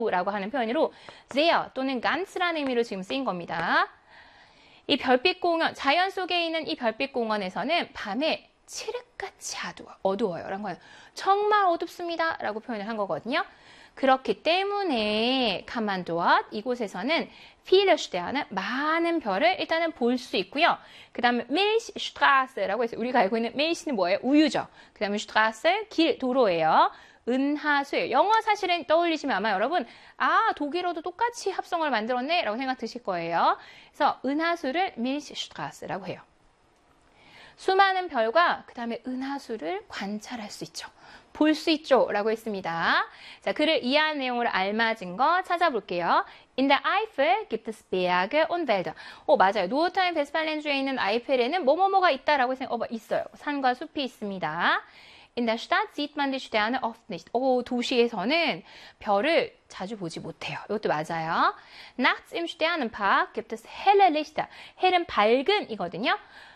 라고 하는 표현으로 sehr 또는 ganz라는 의미로 지금 쓰인 겁니다. 이 별빛공원, 자연 속에 있는 이 별빛공원에서는 밤에 칠흑같이 어두워요. 라는 거예요. 정말 어둡습니다. 라고 표현을 한 거거든요. 그렇기 때문에 가만도앗 이곳에서는 viele Sterne 많은 별을 일단은 볼 수 있고요. 그 다음에 Milchstraße라고 해서 우리가 알고 있는 Milch는 뭐예요? 우유죠. 그 다음에 Straße, 길, 도로예요. 은하수예요. 영어 사실은 떠올리시면 아마 여러분 독일어도 똑같이 합성을 만들었네 라고 생각 드실 거예요. 그래서 은하수를 Milchstraße라고 해요. 수많은 별과 그 다음에 은하수를 관찰할 수 있죠. 볼 수 있죠 라고 했습니다. 자, 글을 이해한 내용으로 알맞은 거 찾아볼게요. In der Eifel gibt es Berge und Wälder. 맞아요. 노르타인 베스팔렌주에 있는 아이펠에는 뭐뭐뭐가 있다라고 있어요. 산과 숲이 있습니다. In der Stadt sieht man die Sterne oft nicht. 도시에서는 별을 자주 보지 못해요. 이것도 맞아요. Nachts im Sternenpark gibt es helle Lichter. 헬은 밝은이거든요.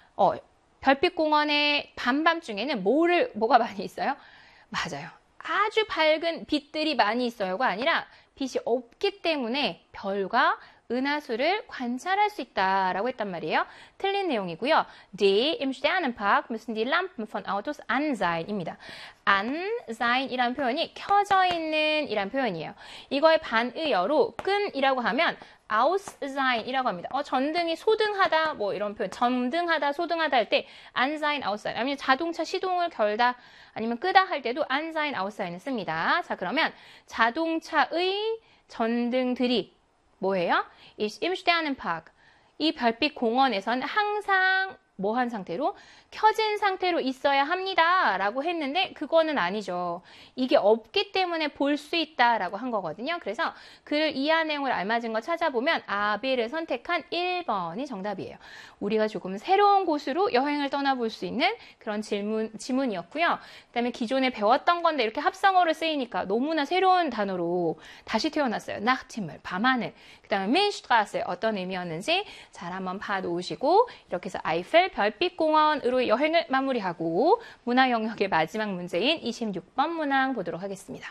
별빛공원의 밤밤중에는 뭐가 많이 있어요? 맞아요. 아주 밝은 빛들이 많이 있어요가 아니라 빛이 없기 때문에 별과 은하수를 관찰할 수 있다라고 했단 말이에요. 틀린 내용이고요. Die im Sternenpark müssen die Lampen von Autos an sein 입니다. an sein 이란 표현이 켜져 있는 이란 표현이에요. 이거의 반의어로 끈이라고 하면 aus sein 이라고 합니다. 전등이 소등하다 뭐 이런 표현. 점등하다 소등하다 할 때 an sein aus sein 아니면 자동차 시동을 걸다 아니면 끄다 할 때도 an sein aus sein을 씁니다. 자, 그러면 자동차의 전등들이 뭐예요? 이 im Sternenpark 이 별빛 공원에서는 항상 뭐한 상태로? 켜진 상태로 있어야 합니다. 라고 했는데 그거는 아니죠. 이게 없기 때문에 볼 수 있다라고 한 거거든요. 그래서 글을 이해한 내용을 알맞은 거 찾아보면 B를 선택한 1번이 정답이에요. 우리가 조금 새로운 곳으로 여행을 떠나볼 수 있는 그런 지문이었고요. 그 다음에 기존에 배웠던 건데 이렇게 합성어로 쓰이니까 너무나 새로운 단어로 다시 태어났어요. Nachthimmel, 밤하늘. 그 다음에 Milchstraße 어떤 의미였는지 잘 한번 봐놓으시고 이렇게 해서 아이펠 별빛공원으로 여행을 마무리하고 문화 영역의 마지막 문제인 26번 문항 보도록 하겠습니다.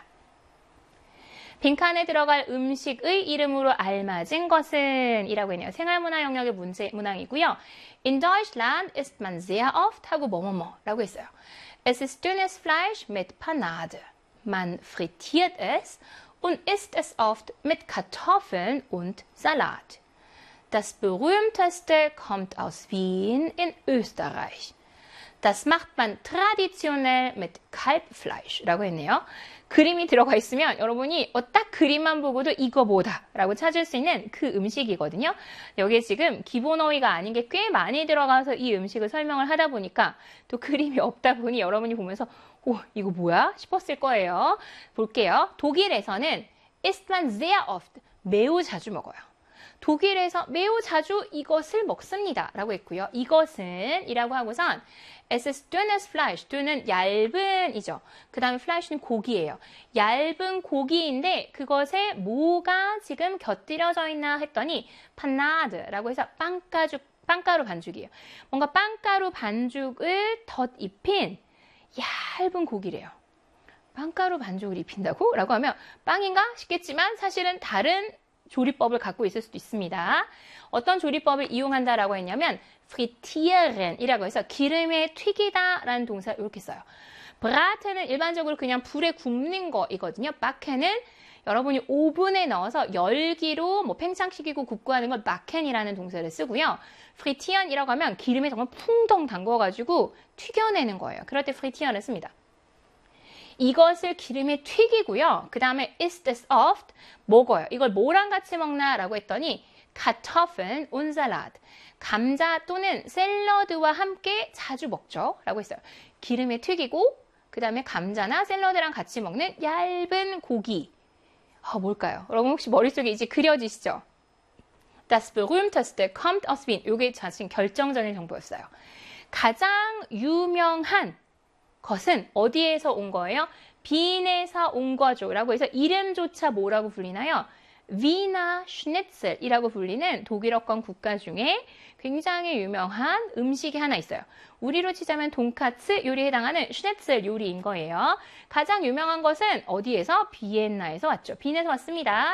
빈칸에 들어갈 음식의 이름으로 알맞은 것은 이라고 했네요. 생활문화 영역의 문항이고요. In Deutschland isst man sehr oft 하고 뭐뭐뭐라고 했어요. Es ist dünnes Fleisch mit Panade. Man frittiert es und isst es oft mit Kartoffeln und Salat. Das berühmteste kommt aus Wien in Österreich. Das macht man traditionell mit Kalbfleisch라고 했네요. 그림이 들어가 있으면 여러분이 딱 그림만 보고도 이거 뭐다 라고 찾을 수 있는 그 음식이거든요. 여기에 지금 기본 어휘가 아닌 게 꽤 많이 들어가서 이 음식을 설명을 하다 보니까 또 그림이 없다 보니 여러분이 보면서 이거 뭐야? 싶었을 거예요. 볼게요. 독일에서는 isst man sehr oft, 매우 자주 먹어요. 독일에서 매우 자주 이것을 먹습니다. 라고 했고요. 이것은 이라고 하고선 Es ist dünnes Fleisch. dün은 얇은이죠. 그 다음에 Fleisch는 고기예요. 얇은 고기인데 그것에 뭐가 지금 곁들여져 있나 했더니 Panade라고 해서 빵가루 반죽이에요. 뭔가 빵가루 반죽을 덧입힌 얇은 고기래요. 빵가루 반죽을 입힌다고? 라고 하면 빵인가 싶겠지만 사실은 다른 조리법을 갖고 있을 수도 있습니다. 어떤 조리법을 이용한다라고 했냐면 frittieren 이라고 해서 기름에 튀기다라는 동사 이렇게 써요. braten은 일반적으로 그냥 불에 굽는 거이거든요. backen은 여러분이 오븐에 넣어서 열기로 팽창시키고 굽고 하는 걸 backen이라는 동사를 쓰고요. frittieren이라고 하면 기름에 정말 풍덩 담궈가지고 튀겨내는 거예요. 그럴 때 frittieren을 씁니다. 이것을 기름에 튀기고요. 그 다음에 ist es oft 먹어요. 이걸 뭐랑 같이 먹나라고 했더니 Kartoffeln und Salat. 감자 또는 샐러드와 함께 자주 먹죠. 라고 했어요. 기름에 튀기고 그 다음에 감자나 샐러드랑 같이 먹는 얇은 고기. 뭘까요? 여러분 혹시 머릿속에 이제 그려지시죠? Das berühmteste kommt aus Wien. 이게 자신 결정적인 정보였어요. 가장 유명한 것은 어디에서 온 거예요? 빈에서 온 거죠. 라고 해서 이름조차 뭐라고 불리나요? 위나 슈니첼이라고 불리는 독일어권 국가 중에 굉장히 유명한 음식이 하나 있어요. 우리로 치자면 돈카츠 요리에 해당하는 슈니첼 요리인 거예요. 가장 유명한 것은 어디에서? 비엔나에서 왔죠. 빈에서 왔습니다.